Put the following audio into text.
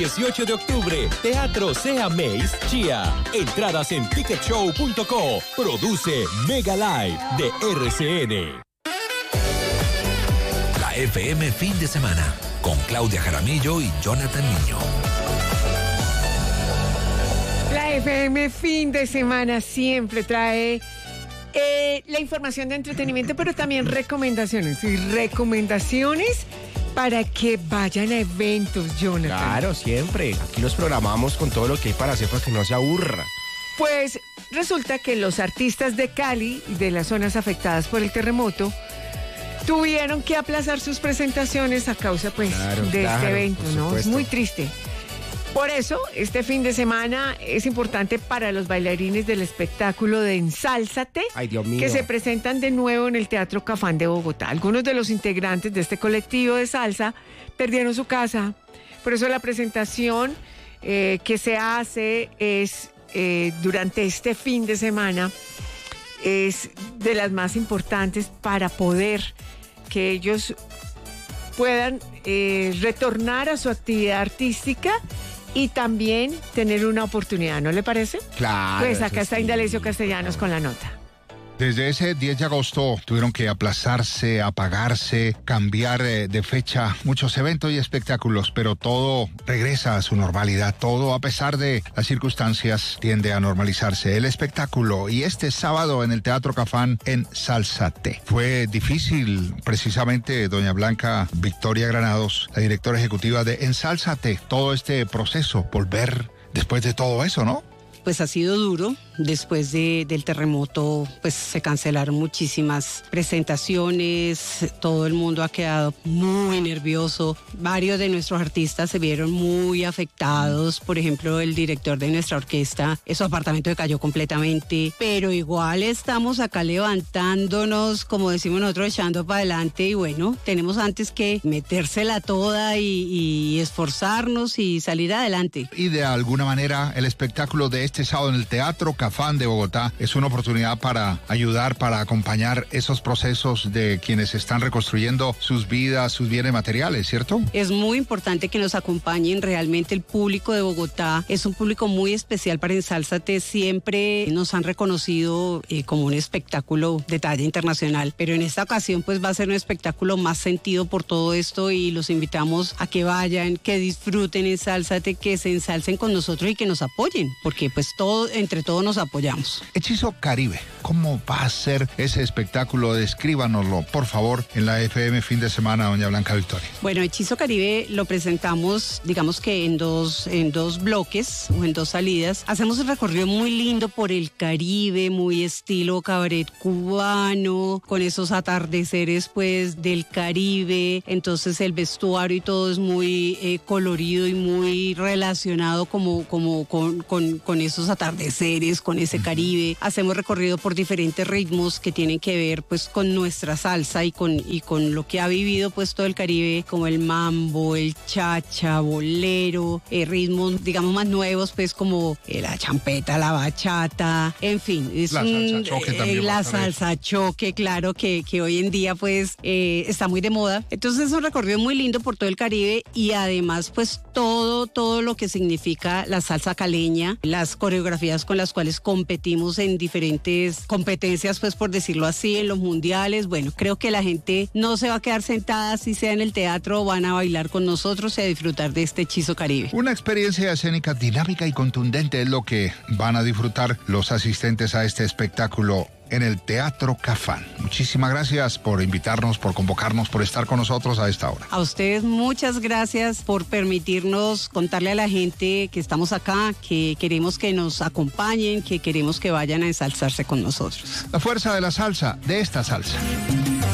18 de octubre, Teatro Sea Mace Chía. Entradas en ticketshow.co. Produce Mega Live de RCN. La FM Fin de Semana, con Claudia Jaramillo y Jonathan Niño. La FM Fin de Semana siempre trae la información de entretenimiento, pero también recomendaciones. Y recomendaciones para que vayan a eventos, Jonathan. Claro, siempre. Aquí los programamos con todo lo que hay para hacer para que no se aburra. Pues resulta que los artistas de Cali y de las zonas afectadas por el terremoto tuvieron que aplazar sus presentaciones a causa de este evento, ¿no? Es muy triste. Por eso, este fin de semana es importante para los bailarines del espectáculo de Ensálzate, Ay, Dios mío, que se presentan de nuevo en el Teatro Cafán de Bogotá. Algunos de los integrantes de este colectivo de salsa perdieron su casa. Por eso la presentación que se hace es durante este fin de semana es de las más importantes para poder que ellos puedan retornar a su actividad artística y también tener una oportunidad, ¿no le parece? Claro. Pues acá está Indalecio Castellanos con la nota. Desde ese 10 de agosto tuvieron que aplazarse, apagarse, cambiar de fecha muchos eventos y espectáculos, pero todo regresa a su normalidad. Todo, a pesar de las circunstancias, tiende a normalizarse. El espectáculo y este sábado en el Teatro Cafán en Sálzate. Fue difícil, precisamente, doña Blanca Victoria Granados, la directora ejecutiva de Ensálzate, todo este proceso, volver después de todo eso, ¿no? Pues ha sido duro. Después del terremoto, pues se cancelaron muchísimas presentaciones, todo el mundo ha quedado muy nervioso. Varios de nuestros artistas se vieron muy afectados. Por ejemplo, el director de nuestra orquesta, su apartamento se cayó completamente, pero igual estamos acá levantándonos, como decimos nosotros, echando para adelante, y bueno, tenemos antes que metérsela toda y esforzarnos y salir adelante. Y de alguna manera el espectáculo de este sábado en el Teatro Cafán de Bogotá es una oportunidad para ayudar, para acompañar esos procesos de quienes están reconstruyendo sus vidas, sus bienes materiales, ¿cierto? Es muy importante que nos acompañen. Realmente el público de Bogotá es un público muy especial para Ensálzate. Siempre nos han reconocido como un espectáculo de talla internacional, pero en esta ocasión pues va a ser un espectáculo más sentido por todo esto, y los invitamos a que vayan, que disfruten Ensálzate, que se ensalcen con nosotros y que nos apoyen, porque pues entre todos nos apoyamos. Hechizo Caribe, ¿cómo va a ser ese espectáculo? Descríbanoslo, por favor, en la FM Fin de Semana, doña Blanca Victoria. Bueno, Hechizo Caribe lo presentamos, digamos que en dos bloques o en dos salidas. Hacemos un recorrido muy lindo por el Caribe, muy estilo cabaret cubano, con esos atardeceres pues del Caribe. Entonces el vestuario y todo es muy colorido y muy relacionado como con esos atardeceres, con ese Caribe. Hacemos recorrido por diferentes ritmos que tienen que ver pues con nuestra salsa y con lo que ha vivido pues todo el Caribe, como el mambo, el chacha, bolero, ritmos digamos más nuevos pues como la champeta, la bachata, en fin. Es la salsa choque también. La salsa choque, claro, que hoy en día pues está muy de moda. Entonces es un recorrido muy lindo por todo el Caribe, y además pues todo lo que significa la salsa caleña, las coreografías con las cuales competimos en diferentes competencias, pues por decirlo así, en los mundiales. Bueno, creo que la gente no se va a quedar sentada, si sea en el teatro, van a bailar con nosotros y a disfrutar de este Hechizo Caribe. Una experiencia escénica dinámica y contundente es lo que van a disfrutar los asistentes a este espectáculo en el Teatro Cafán. Muchísimas gracias por invitarnos, por convocarnos, por estar con nosotros a esta hora. A ustedes muchas gracias por permitirnos contarle a la gente que estamos acá, que queremos que nos acompañen, que queremos que vayan a ensalzarse con nosotros. La fuerza de la salsa, de esta salsa.